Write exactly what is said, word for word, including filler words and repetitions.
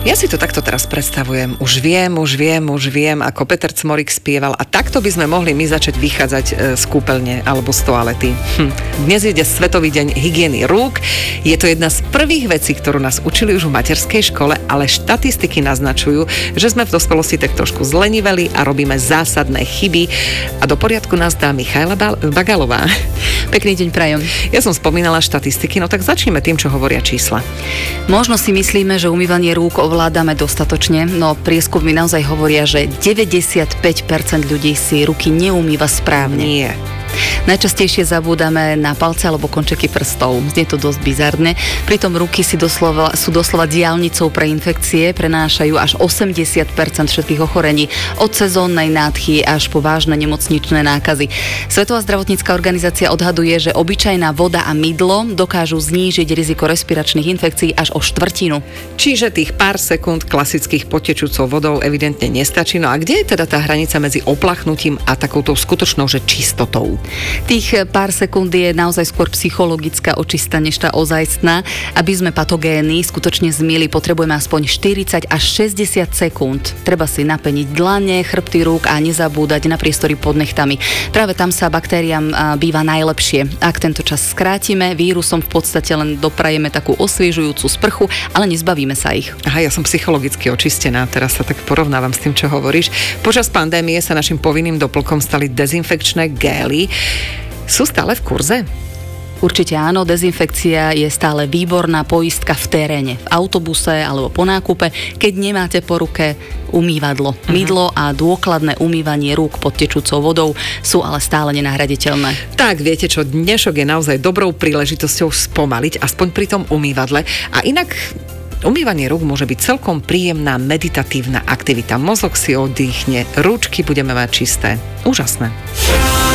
Ja si to takto teraz predstavujem. Už viem, už viem, už viem, ako Peter Cmorík spieval a takto by sme mohli my začať vychádzať e, z kúpeľne alebo z toalety. Hm. Dnes ide Svetový deň hygieny rúk. Je to jedna z prvých vecí, ktorú nás učili už v materskej škole, ale štatistiky naznačujú, že sme v dospelosti tak trošku zleniveli a robíme zásadné chyby. A do poriadku nás dá Michaela Bagalová. Pekný deň prajem. Ja som spomínala štatistiky, no tak začneme tým, čo hovoria čísla. Možno si myslíme, že umývanie rúk ovládame dostatočne, no prieskumy naozaj hovoria, že deväťdesiatpäť percent ľudí si ruky neumýva správne. Nie. Najčastejšie zabúdame na palce alebo končeky prstov. Znie to dosť bizarne. Pritom ruky si doslova, sú doslova diaľnicou pre infekcie, prenášajú až osemdesiat percent všetkých ochorení, od sezónnej nádchy až po vážne nemocničné nákazy. Svetová zdravotnícka organizácia odhaduje, že obyčajná voda a mydlo dokážu znížiť riziko respiračných infekcií až o štvrtinu. Čiže tých pár sekúnd klasických potečúcou vodou evidentne nestačí. No a kde je teda tá hranica medzi oplachnutím a takouto skutočnou, že čistotou? Tých pár sekúnd je naozaj skôr psychologická očista než tá ozajstná. Aby sme patogény skutočne zmieli, potrebujeme aspoň štyridsať až šesťdesiat sekúnd. Treba si napeniť dlane, chrbty rúk a nezabúdať na priestory pod nechtami. Práve tam sa baktériám býva najlepšie. Ak tento čas skrátime, vírusom v podstate len doprajeme takú osviežujúcu sprchu, ale nezbavíme sa ich. Aha, ja som psychologicky očistená, teraz sa tak porovnávam s tým, čo hovoríš. Počas pandémie sa našim povinným doplnkom stali dezinfekčné gély. Sú stále v kurze? Určite áno, dezinfekcia je stále výborná poistka v teréne, v autobuse alebo po nákupe, keď nemáte po ruke umývadlo. Uh-huh. Mydlo a dôkladné umývanie rúk pod tečúcou vodou sú ale stále nenahraditeľné. Tak, viete čo, dnešok je naozaj dobrou príležitosťou spomaliť, aspoň pri tom umývadle. A inak umývanie rúk môže byť celkom príjemná meditatívna aktivita. Mozog si oddychne, ručky budeme mať čisté. Úžasné.